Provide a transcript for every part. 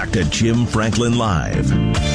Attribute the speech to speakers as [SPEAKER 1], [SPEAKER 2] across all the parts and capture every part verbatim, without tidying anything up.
[SPEAKER 1] back to Jim Franklin Live.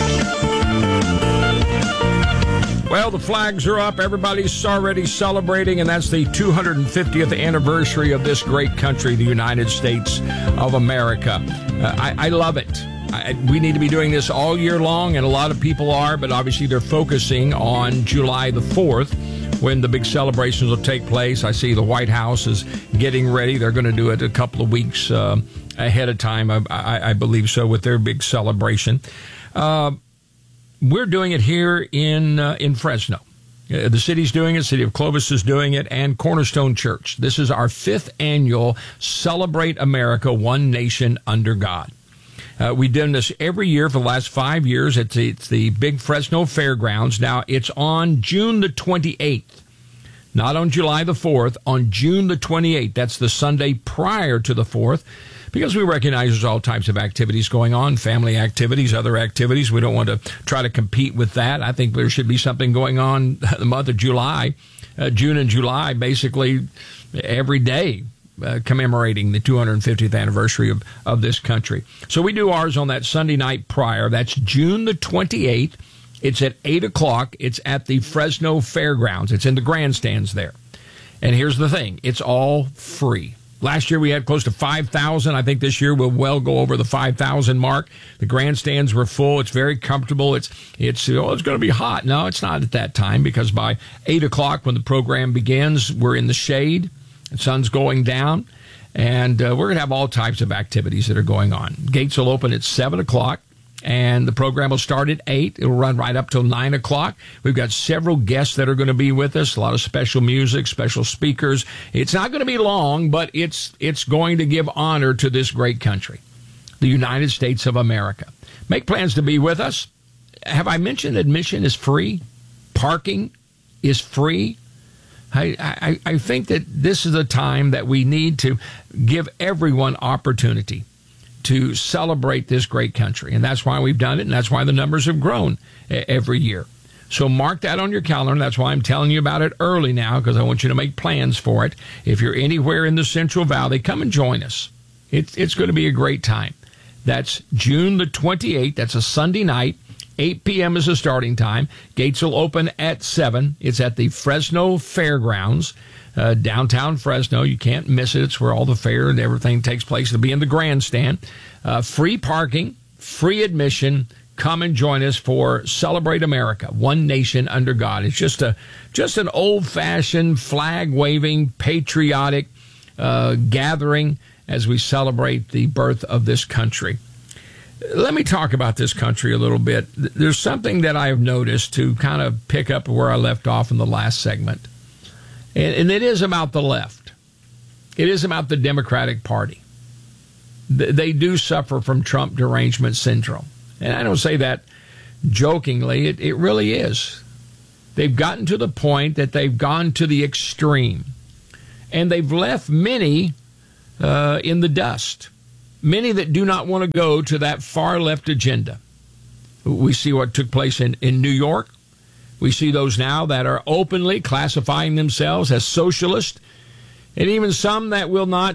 [SPEAKER 2] Well, the flags are up. Everybody's already celebrating, and that's the two hundred fiftieth anniversary of this great country, the United States of America. Uh, I, I love it. I, we need to be doing this all year long, and a lot of people are, but obviously they're focusing on July the fourth, when the big celebrations will take place. I see the White House is getting ready. They're going to do it a couple of weeks uh, ahead of time, I, I, I believe so, with their big celebration. Uh, we're doing it here in uh, in Fresno. Uh, the city's doing it. City of Clovis is doing it, and Cornerstone Church. This is our fifth annual Celebrate America, One Nation Under God. Uh, we've done this every year for the last five years. It's, it's the big Fresno Fairgrounds. Now, it's on June the twenty-eighth, not on July the fourth, on June the twenty-eighth. That's the Sunday prior to the fourth, because we recognize there's all types of activities going on, family activities, other activities. We don't want to try to compete with that. I think there should be something going on the month of July, uh, June and July, basically every day. Uh, commemorating the two hundred fiftieth anniversary of, of this country. So we do ours on that Sunday night prior. That's June the twenty-eighth. It's at eight o'clock. It's at the Fresno Fairgrounds. It's in the grandstands there. And here's the thing. It's all free. Last year we had close to five thousand. I think this year we'll well go over the five thousand mark. The grandstands were full. It's very comfortable. It's, it's, oh, it's going to be hot. No, it's not at that time, because by eight o'clock when the program begins, we're in the shade. The sun's going down, and uh, we're going to have all types of activities that are going on. Gates will open at seven o'clock, and the program will start at eight. It'll run right up till nine o'clock. We've got several guests that are going to be with us, a lot of special music, special speakers. It's not going to be long, but it's it's going to give honor to this great country, the United States of America. Make plans to be with us. Have I mentioned admission is free? Parking is free. I, I, I think that this is a time that we need to give everyone opportunity to celebrate this great country. And that's why we've done it, and that's why the numbers have grown every year. So mark that on your calendar. And that's why I'm telling you about it early now, because I want you to make plans for it. If you're anywhere in the Central Valley, come and join us. It's, it's going to be a great time. That's June the twenty-eighth. That's a Sunday night. eight p.m. is the starting time. Gates will open at seven. It's at the Fresno Fairgrounds, uh, downtown Fresno. You can't miss it. It's where all the fair and everything takes place. It'll be in the grandstand. Uh, free parking, free admission. Come and join us for Celebrate America, One Nation Under God. It's just a just an old-fashioned, flag-waving, patriotic uh, gathering as we celebrate the birth of this country. Let me talk about this country a little bit. There's something that I have noticed to kind of pick up where I left off in the last segment, and, and it is about the left. It is about the Democratic Party. They do suffer from Trump derangement syndrome, and I don't say that jokingly. It, it really is. They've gotten to the point that they've gone to the extreme, and they've left many uh, in the dust. Many that do not want to go to that far left agenda. We see what took place in, in New York. We see those now that are openly classifying themselves as socialist, and even some that will not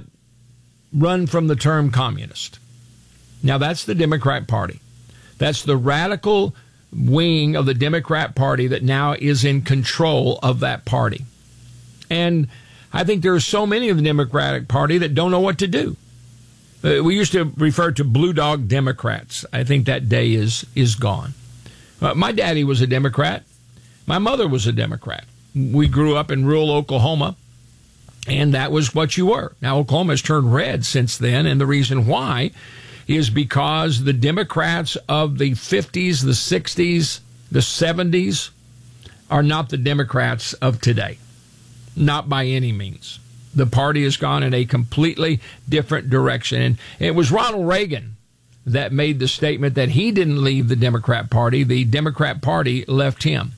[SPEAKER 2] run from the term communist. Now, that's the Democrat Party. That's the radical wing of the Democrat Party that now is in control of that party. And I think there are so many of the Democratic Party that don't know what to do. Uh, we used to refer to blue dog Democrats. I think that day is is gone. Uh, my daddy was a Democrat. My mother was a Democrat. We grew up in rural Oklahoma, and that was what you were. Now, Oklahoma has turned red since then, and the reason why is because the Democrats of the fifties, the sixties, the seventies are not the Democrats of today. Not by any means. The party has gone in a completely different direction. And it was Ronald Reagan that made the statement that he didn't leave the Democrat Party. The Democrat Party left him.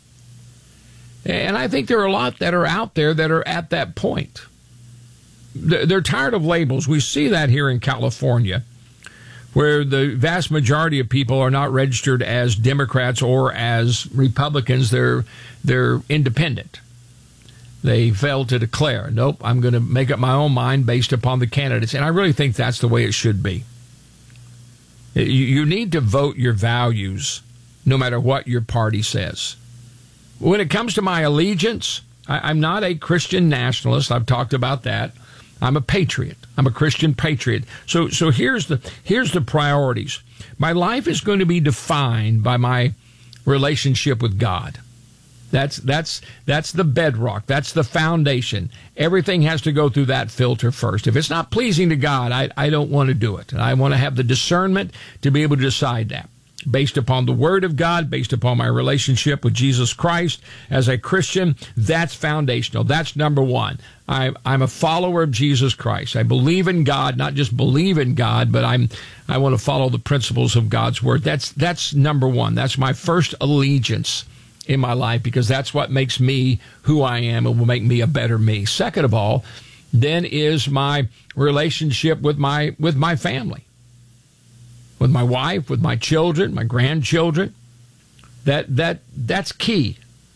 [SPEAKER 2] And I think there are a lot that are out there that are at that point. They're tired of labels. We see that here in California, where the vast majority of people are not registered as Democrats or as Republicans. They're, they're independent. They failed to declare, nope, I'm going to make up my own mind based upon the candidates. And I really think that's the way it should be. You, you need to vote your values no matter what your party says. When it comes to my allegiance, I, I'm not a Christian nationalist. I've talked about that. I'm a patriot. I'm a Christian patriot. So so here's the here's the priorities. My life is going to be defined by my relationship with God. That's that's that's the bedrock. That's the foundation. Everything has to go through that filter first. If it's not pleasing to God, I, I don't want to do it. And I want to have the discernment to be able to decide that based upon the Word of God, based upon my relationship with Jesus Christ as a Christian. That's foundational. That's number one. I, I'm a follower of Jesus Christ. I believe in God, not just believe in God, but I'm I want to follow the principles of God's Word. That's that's number one. That's my first allegiance in my life, because that's what makes me who I am and will make me a better me. Second of all, then is my relationship with my with my family, with my wife, with my children, my grandchildren. That that that's key.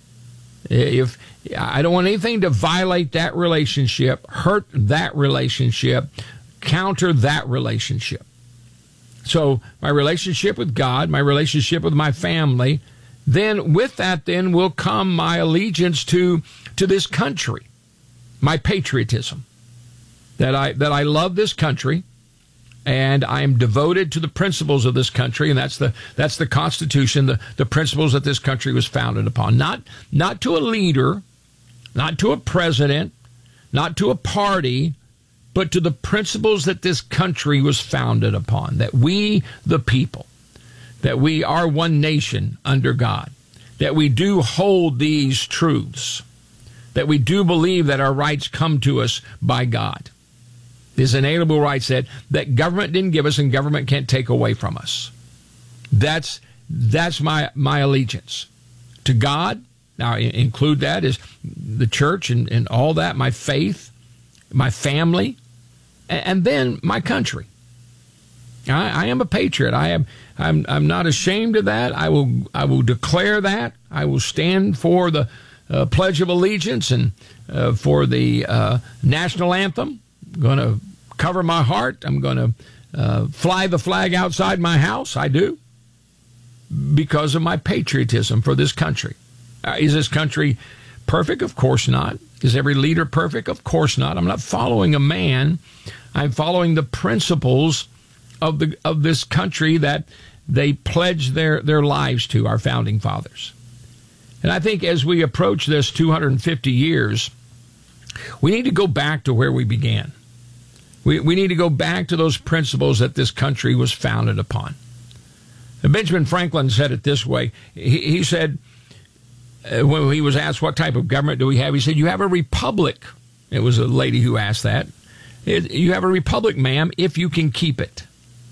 [SPEAKER 2] If I don't want anything to violate that relationship, hurt that relationship, counter that relationship. So my relationship with God, my relationship with my family. Then with that then will come my allegiance to to this country, my patriotism, that I that I love this country, and I am devoted to the principles of this country, and that's the that's the Constitution, the, the principles that this country was founded upon. Not not to a leader, not to a president, not to a party, but to the principles that this country was founded upon, that we, the people, that we are one nation under God, that we do hold these truths, that we do believe that our rights come to us by God. These inalienable rights that, that government didn't give us and government can't take away from us. That's that's my, my allegiance to God. Now, include that is the church and, and all that, my faith, my family, and, and then my country. I, I am a patriot. I am. I'm. I'm not ashamed of that. I will. I will declare that. I will stand for the uh, Pledge of Allegiance and uh, for the uh, national anthem. I'm going to cover my heart. I'm going to uh, fly the flag outside my house. I do, because of my patriotism for this country. Uh, is this country perfect? Of course not. Is every leader perfect? Of course not. I'm not following a man. I'm following the principles of the of this country that they pledged their, their lives to, our founding fathers. And I think as we approach this two hundred fifty years, we need to go back to where we began. We, we need to go back to those principles that this country was founded upon. And Benjamin Franklin said it this way. He, he said, uh, when he was asked what type of government do we have, he said, you have a republic. It was a lady who asked that. It, you have a republic, ma'am, if you can keep it.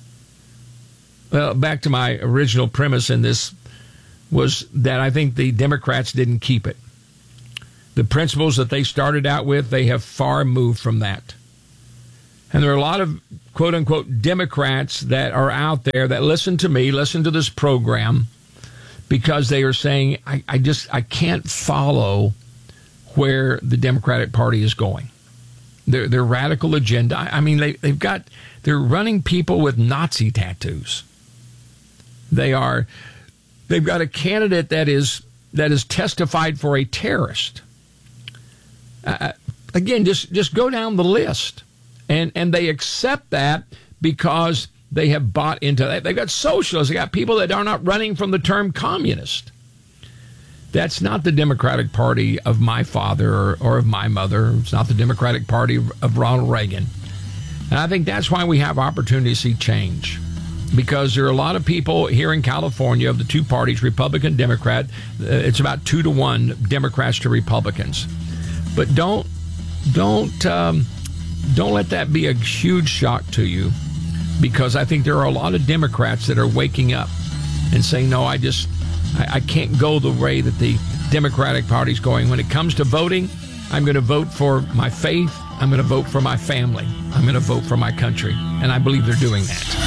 [SPEAKER 2] Well, back to my original premise in this was that I think the Democrats didn't keep it. The principles that they started out with, they have far moved from that. And there are a lot of quote-unquote Democrats that are out there that listen to me, listen to this program, because they are saying, I, I just, I can't follow where the Democratic Party is going. Their, their radical agenda. I mean, they, they've got, they're running people with Nazi tattoos. They are, they've got a candidate that is that is testified for a terrorist. Uh, again, just just go down the list, and and they accept that because they have bought into that. They've got socialists. They got people that are not running from the term communist. That's not the Democratic Party of my father or, or of my mother. It's not the Democratic Party of, of Ronald Reagan. And I think that's why we have opportunity to see change. Because there are a lot of people here in California of the two parties, Republican, Democrat. Uh, it's about two to one Democrats to Republicans. But don't don't um, don't let that be a huge shock to you, because I think there are a lot of Democrats that are waking up and saying, no, I just I, I can't go the way that the Democratic Party's going. When it comes to voting, I'm going to vote for my faith. I'm going to vote for my family. I'm going to vote for my country. And I believe they're doing that.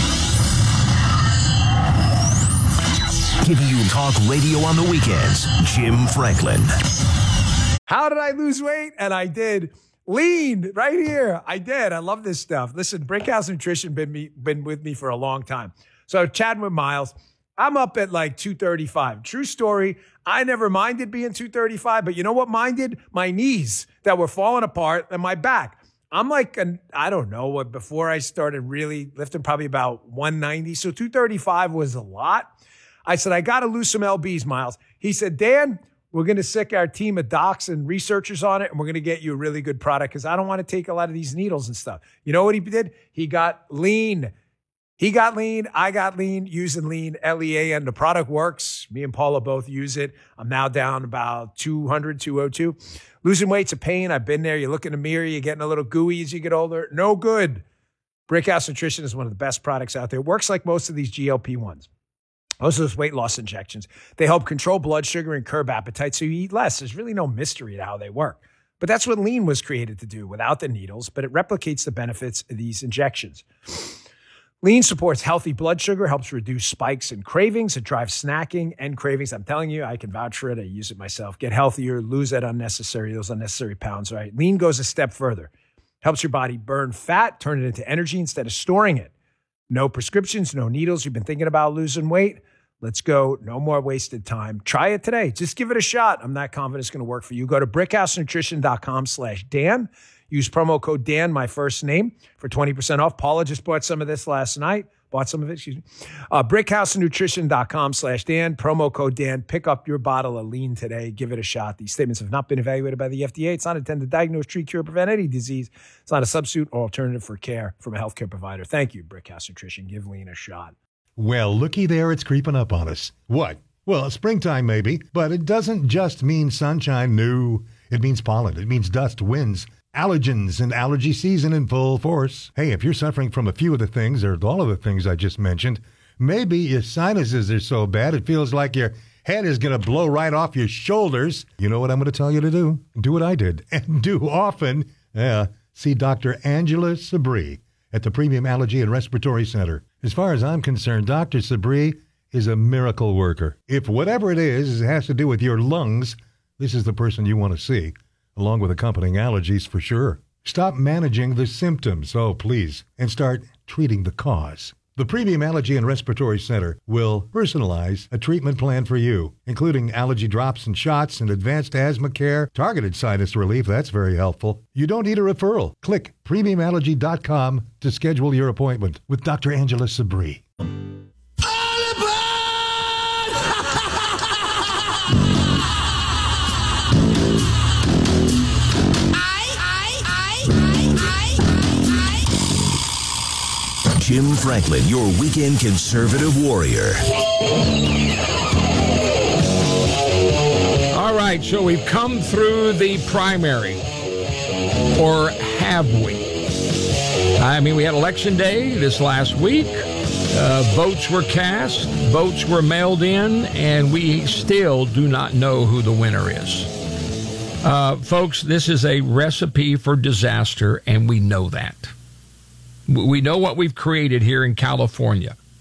[SPEAKER 1] Giving you talk radio on the weekends, Jim Franklin.
[SPEAKER 3] How did I lose weight? And I did. Lean right here. I did. I love this stuff. Listen, Brickhouse Nutrition been me been with me for a long time. So chatting with Miles, I'm up at like two thirty-five. True story. I never minded being two thirty-five, but you know what minded? My knees that were falling apart and my back. I'm like, an, I don't know what, before I started really lifting, probably about one ninety. So two thirty-five was a lot. I said, I got to lose some L Bs, Miles. He said, Dan, we're going to sick our team of docs and researchers on it, and we're going to get you a really good product because I don't want to take a lot of these needles and stuff. You know what he did? He got lean. He got lean. I got lean using lean, L E A N. The product works. Me and Paula both use it. I'm now down about two hundred, two oh two. Losing weight's a pain. I've been there. You look in the mirror, you're getting a little gooey as you get older. No good. Brickhouse Nutrition is one of the best products out there. It works like most of these G L P ones. Most of those weight loss injections. They help control blood sugar and curb appetite so you eat less. There's really no mystery to how they work. But that's what lean was created to do without the needles, but it replicates the benefits of these injections. Lean supports healthy blood sugar, helps reduce spikes and cravings. It drives snacking and cravings. I'm telling you, I can vouch for it. I use it myself. Get healthier, lose that unnecessary, those unnecessary pounds, right? Lean goes a step further. Helps your body burn fat, turn it into energy instead of storing it. No prescriptions, no needles. You've been thinking about losing weight? Let's go. No more wasted time. Try it today. Just give it a shot. I'm not confident it's going to work for you. Go to brickhousenutrition.com slash Dan. Use promo code Dan, my first name, for twenty percent off. Paula just bought some of this last night. Bought some of it, excuse me. Uh, brickhousenutrition.com slash Dan. Promo code Dan. Pick up your bottle of lean today. Give it a shot. These statements have not been evaluated by the F D A. It's not intended to diagnose, treat, cure, prevent any disease. It's not a substitute or alternative for care from a healthcare provider. Thank you, Brickhouse Nutrition. Give lean a shot.
[SPEAKER 4] Well, looky there, it's creeping up on us. What? Well, springtime maybe, but it doesn't just mean sunshine. No, it means pollen. It means dust, winds, allergens, and allergy season in full force. Hey, if you're suffering from a few of the things or all of the things I just mentioned, maybe your sinuses are so bad it feels like your head is going to blow right off your shoulders. You know what I'm going to tell you to do? Do what I did, and do often. Yeah, see Doctor Angela Sabri at the Premium Allergy and Respiratory Center. As far as I'm concerned, Doctor Sabri is a miracle worker. If whatever it is has to do with your lungs, this is the person you want to see, along with accompanying allergies for sure. Stop managing the symptoms, oh please, and start treating the cause. The Premium Allergy and Respiratory Center will personalize a treatment plan for you, including allergy drops and shots and advanced asthma care, targeted sinus relief. That's very helpful. You don't need a referral. Click premium allergy dot com to schedule your appointment with Doctor Angela Sabri.
[SPEAKER 1] Jim Franklin, your weekend conservative warrior.
[SPEAKER 2] All right, so we've come through the primary, or have we? I mean, we had election day this last week. Uh, votes were cast, votes were mailed in, and we still do not know who the winner is. Uh, folks, this is a recipe for disaster, and we know that. We know what we've created here in California.